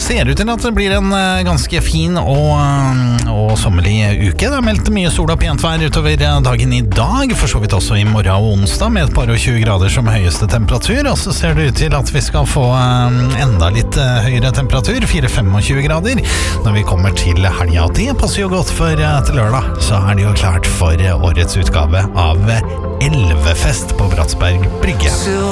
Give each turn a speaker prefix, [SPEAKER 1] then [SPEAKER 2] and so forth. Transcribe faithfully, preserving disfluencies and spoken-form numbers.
[SPEAKER 1] Ser ut til at det blir en ganske fin og, og sommerlig uke. Det er meldt mye sol og pent vær utover dagen i dag, for så vidt også i morgen og onsdag, med et par og tjue grader som høyeste temperatur. Og så ser det ut til at vi skal få enda litt høyere temperatur, fire til femogtjue grader, når vi kommer til helga. Det passer jo godt, for til lørdag så er det jo klart for årets utgave av Elvefest på Bratsberg Brygge.